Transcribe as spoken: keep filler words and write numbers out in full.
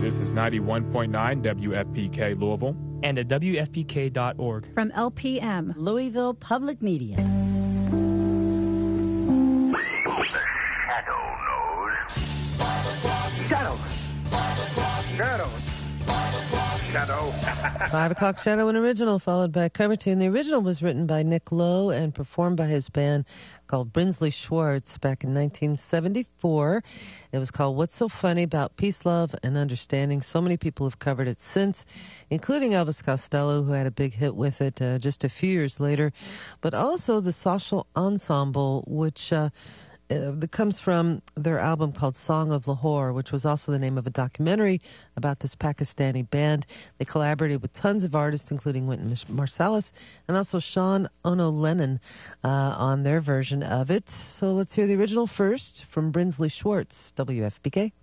This is ninety-one point nine W F P K Louisville. And at W F P K dot org. From L P M, Louisville Public Media. Shadow. Shadow. Shadow. Five O'Clock Shadow, an original, followed by a cover tune. The original was written by Nick Lowe and performed by his band called Brinsley Schwartz back in nineteen seventy-four. It was called What's So Funny About Peace, Love, and Understanding. So many people have covered it since, including Elvis Costello, who had a big hit with it uh, just a few years later, but also the Social Ensemble, which... Uh, Uh, that comes from their album called Song of Lahore, which was also the name of a documentary about this Pakistani band. They collaborated with tons of artists, including Wynton Marsalis and also Sean Ono Lennon uh, on their version of it. So let's hear the original first from Brinsley Schwartz, W F P K.